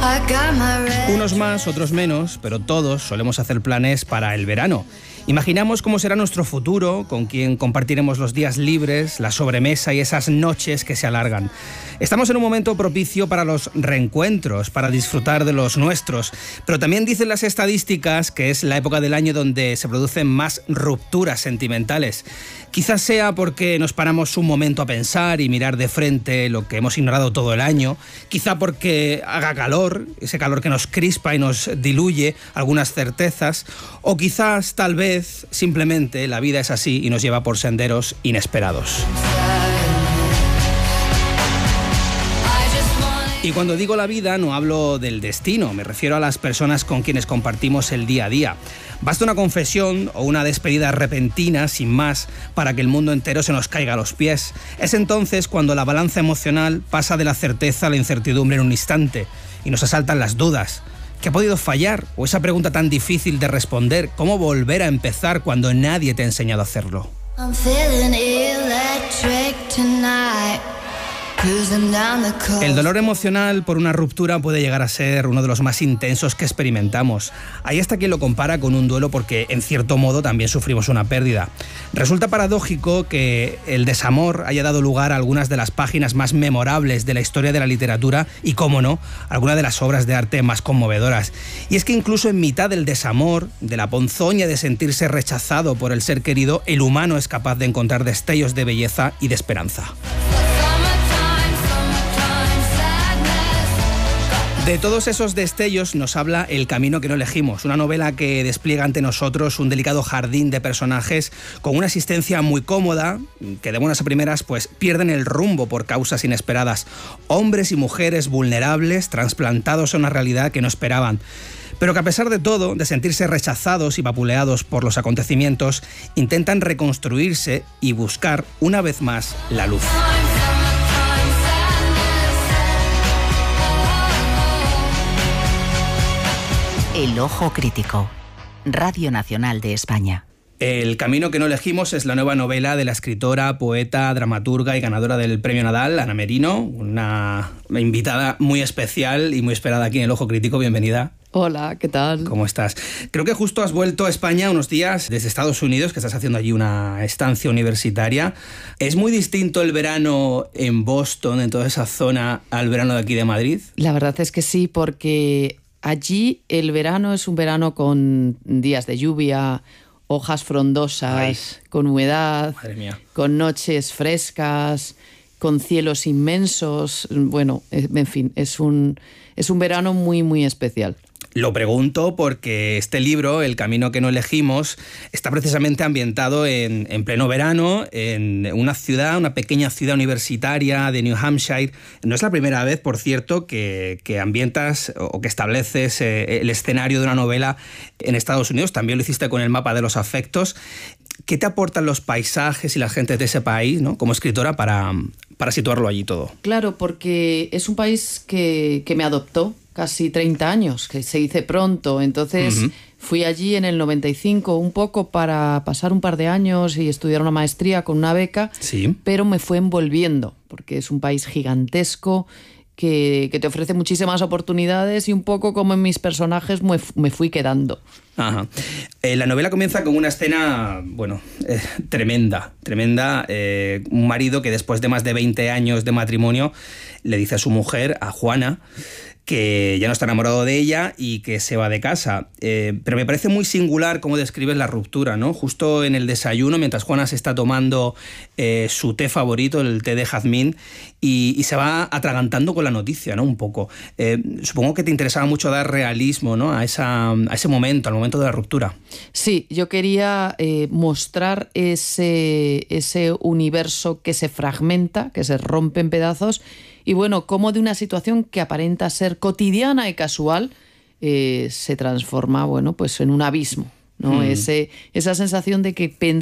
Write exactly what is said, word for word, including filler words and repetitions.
Unos más, otros menos, pero todos solemos hacer planes para el verano. Imaginamos cómo será nuestro futuro, con quién compartiremos los días libres, la sobremesa y esas noches que se alargan. Estamos en un momento propicio para los reencuentros, para disfrutar de los nuestros, pero también dicen las estadísticas que es la época del año donde se producen más rupturas sentimentales. Quizás sea porque nos paramos un momento a pensar y mirar de frente lo que hemos ignorado todo el año, quizá porque haga calor, ese calor que nos crispa y nos diluye algunas certezas, o quizás, tal vez, simplemente la vida es así y nos lleva por senderos inesperados. Y cuando digo la vida no hablo del destino, me refiero a las personas con quienes compartimos el día a día. Basta una confesión o una despedida repentina, sin más, para que el mundo entero se nos caiga a los pies. Es entonces cuando la balanza emocional pasa de la certeza a la incertidumbre en un instante y nos asaltan las dudas. ¿Qué ha podido fallar? O esa pregunta tan difícil de responder, ¿cómo volver a empezar cuando nadie te ha enseñado a hacerlo? I'm feeling electric tonight. El dolor emocional por una ruptura puede llegar a ser uno de los más intensos que experimentamos. Hay hasta quien lo compara con un duelo porque, en cierto modo, también sufrimos una pérdida. Resulta paradójico que el desamor haya dado lugar a algunas de las páginas más memorables de la historia de la literatura y, cómo no, algunas de las obras de arte más conmovedoras. Y es que incluso en mitad del desamor, de la ponzoña de sentirse rechazado por el ser querido, el humano es capaz de encontrar destellos de belleza y de esperanza. De todos esos destellos nos habla El camino que no elegimos, una novela que despliega ante nosotros un delicado jardín de personajes con una existencia muy cómoda, que de buenas a primeras pues pierden el rumbo por causas inesperadas. Hombres y mujeres vulnerables, trasplantados a una realidad que no esperaban. Pero que a pesar de todo, de sentirse rechazados y vapuleados por los acontecimientos, intentan reconstruirse y buscar una vez más la luz. El ojo crítico. Radio Nacional de España. El camino que no elegimos es la nueva novela de la escritora, poeta, dramaturga y ganadora del Premio Nadal, Ana Merino, una invitada muy especial y muy esperada aquí en El Ojo Crítico. Bienvenida. Hola, ¿qué tal? ¿Cómo estás? Creo que justo has vuelto a España unos días desde Estados Unidos, que estás haciendo allí una estancia universitaria. ¿Es muy distinto el verano en Boston, en toda esa zona, al verano de aquí de Madrid? La verdad es que sí, porque allí el verano es un verano con días de lluvia, hojas frondosas, Ay. con humedad, Madre mía. con noches frescas, con cielos inmensos. Bueno, en fin, es un, es un verano muy, muy especial. Lo pregunto porque este libro, El camino que no elegimos, está precisamente ambientado en, en pleno verano, en una ciudad, una pequeña ciudad universitaria de New Hampshire. No es la primera vez, por cierto, que, que ambientas o que estableces eh, el escenario de una novela en Estados Unidos. También lo hiciste con El mapa de los afectos. ¿Qué te aportan los paisajes y la gente de ese país, ¿no?, como escritora para, para situarlo allí todo? Claro, porque es un país que, que me adoptó casi treinta años, que se dice pronto. Entonces uh-huh. fui allí en el noventa y cinco un poco para pasar un par de años y estudiar una maestría con una beca, sí. pero me fue envolviendo, porque es un país gigantesco que, que te ofrece muchísimas oportunidades y un poco como en mis personajes me, me fui quedando. Ajá. Eh, la novela comienza con una escena, bueno, eh, tremenda, tremenda. Eh, un marido que después de más de veinte años de matrimonio le dice a su mujer, a Juana, que ya no está enamorado de ella y que se va de casa. Eh, pero me parece muy singular cómo describes la ruptura, ¿no? Justo en el desayuno, mientras Juana se está tomando eh, su té favorito, el té de jazmín, y, y se va atragantando con la noticia, ¿no? Un poco. Eh, supongo que te interesaba mucho dar realismo, ¿no?, a, esa, a ese momento, al momento de la ruptura. Sí, yo quería eh, mostrar ese, ese universo que se fragmenta, que se rompe en pedazos. Y bueno, cómo de una situación que aparenta ser cotidiana y casual eh, se transforma, bueno, pues en un abismo, ¿no? Mm. Ese, esa sensación de que